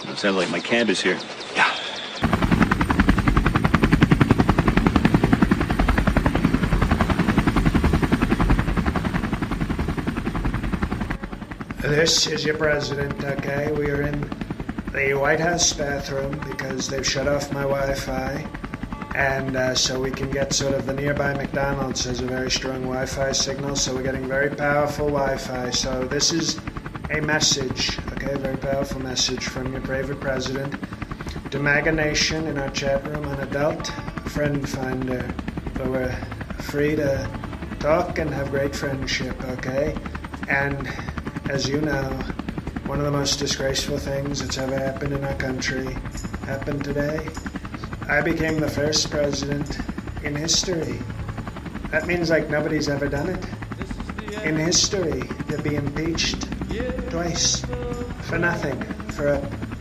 It sounds like my cab is here. Yeah. This is your president, okay? We are in the White House bathroom because they've shut off my Wi-Fi. And so we can get sort of the nearby McDonald's has a very strong Wi-Fi signal, so we're getting very powerful Wi-Fi. So this is a message, okay, a very powerful message from your favorite president to MAGA Nation in our chat room on Adult Friend Finder, where we're free to talk and have great friendship, okay? And as you know, one of the most disgraceful things that's ever happened in our country happened today. I became the first president in history. That means like nobody's ever done it. In history, to be impeached twice for nothing. For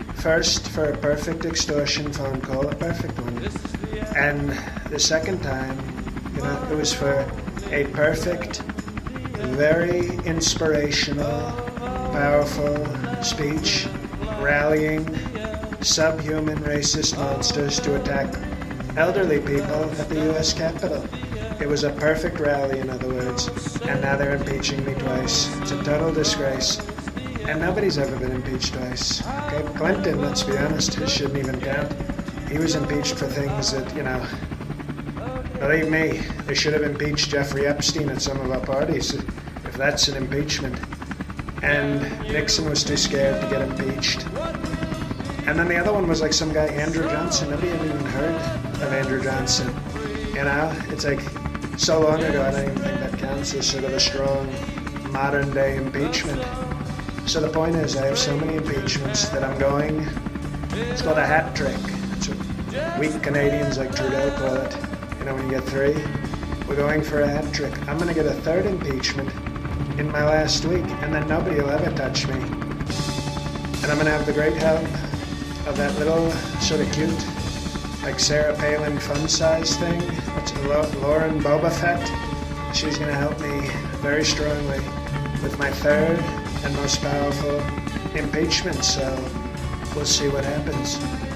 a perfect extortion phone call, a perfect one. And the second time, it was for a perfect, very inspirational, powerful speech, rallying subhuman racist monsters to attack elderly people at the U.S. Capitol. It was a perfect rally, in other words, and now they're impeaching me twice. It's a total disgrace. And nobody's ever been impeached twice. Okay, Clinton, let's be honest, it shouldn't even count. He was impeached for things that, believe me, they should have impeached Jeffrey Epstein at some of our parties, if that's an impeachment. And Nixon was too scared to get impeached. And then the other one was like some guy, Andrew Johnson. Nobody had even heard of Andrew Johnson. It's like so long ago, I don't even think that counts as sort of a strong modern day impeachment. So the point is, I have so many impeachments that I'm going, it's called a hat trick. It's what weak Canadians like Trudeau call it. When you get three, we're going for a hat trick. I'm going to get a third impeachment in my last week, and then nobody will ever touch me. And I'm going to have the great help of that little sort of cute, like Sarah Palin fun size thing. What's Lauren Boba Fett? She's going to help me very strongly with my third and most powerful impeachment. So we'll see what happens.